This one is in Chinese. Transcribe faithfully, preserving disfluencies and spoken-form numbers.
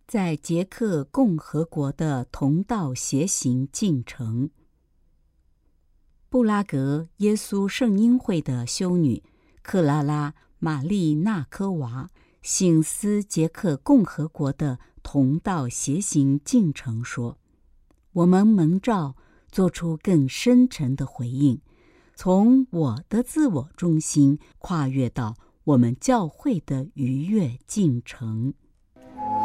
在捷克共和国的同道协行进程。布拉格耶稣圣婴会的修女克拉拉·玛丽纳科娃省思捷克共和国的同道协行进程说，我们蒙召做出更深沉的回应，从我的自我中心跨越到我们教会的愉悦进程。